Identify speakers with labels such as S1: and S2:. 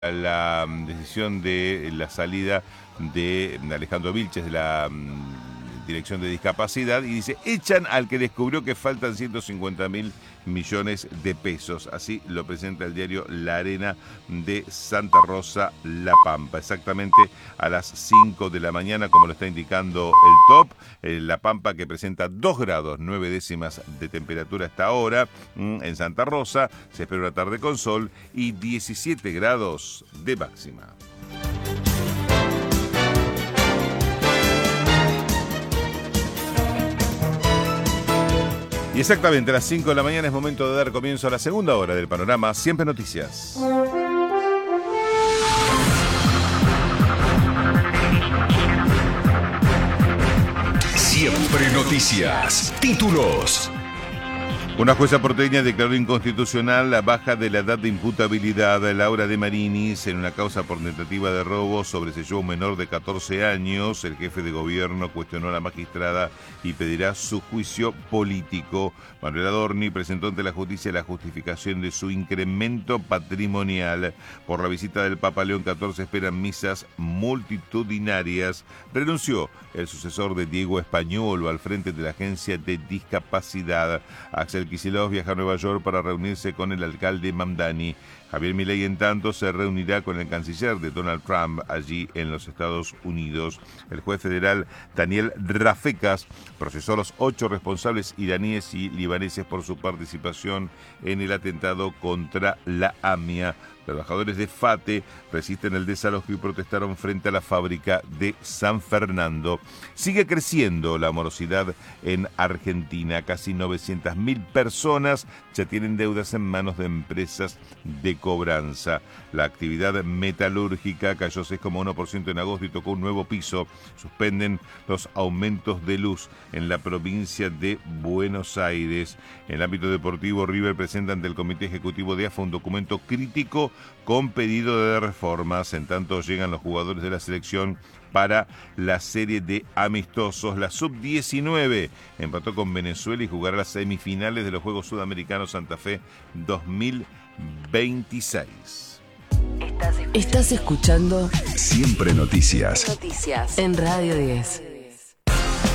S1: la decisión de la salida de Alejandro Vilches de la Dirección de Discapacidad y dice, echan al que descubrió que faltan 150.000 millones de pesos. Así lo presenta el diario La Arena de Santa Rosa, La Pampa. Exactamente a las 5 de la mañana, como lo está indicando el top. La Pampa, que presenta 2 grados 9 décimas de temperatura hasta ahora. En Santa Rosa se espera una tarde con sol y 17 grados de máxima. Y exactamente a las 5 de la mañana es momento de dar comienzo a la segunda hora del panorama Siempre Noticias.
S2: Siempre Noticias. Títulos.
S1: Una jueza porteña declaró inconstitucional la baja de la edad de imputabilidad a Laura de Marinis en una causa por tentativa de robo sobreseyó a un menor de 14 años. El jefe de gobierno cuestionó a la magistrada y pedirá su juicio político. Manuel Adorni presentó ante la justicia la justificación de su incremento patrimonial. Por la visita del Papa León XIV esperan misas multitudinarias. Renunció el sucesor de Diego Españolo al frente de la Agencia de Discapacidad. Axel Kicillof viaja a Nueva York para reunirse con el alcalde Mamdani. Javier Milei, en tanto, se reunirá con el canciller de Donald Trump allí en los Estados Unidos. El juez federal Daniel Rafecas procesó a los 8 responsables iraníes y libaneses por su participación en el atentado contra la AMIA. Trabajadores de FATE resisten el desalojo y protestaron frente a la fábrica de San Fernando. Sigue creciendo la morosidad en Argentina. Casi 900.000 personas ya tienen deudas en manos de empresas de cobranza. La actividad metalúrgica cayó 6,1% en agosto y tocó un nuevo piso. Suspenden los aumentos de luz en la provincia de Buenos Aires. En el ámbito deportivo, River presenta ante el Comité Ejecutivo de AFA un documento crítico con pedido de reformas. En tanto, llegan los jugadores de la selección para la serie de amistosos. La sub-19 empató con Venezuela y jugará las semifinales de los Juegos Sudamericanos Santa Fe 2026.
S3: Estás escuchando
S2: Siempre Noticias.
S3: en Radio 10.